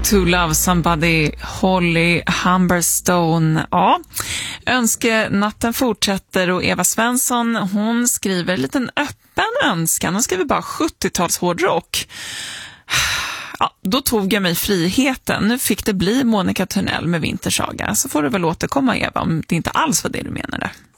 To Love Somebody, Holly Humberstone. Ja, önskenatten fortsätter och Eva Svensson, hon skriver en liten öppen önskan. Hon skriver bara 70-tals hårdrock. Ja, då tog jag mig friheten. Nu fick det bli Monica Törnell med Vintersaga. Så får du väl återkomma, Eva, om det inte alls var det du menade.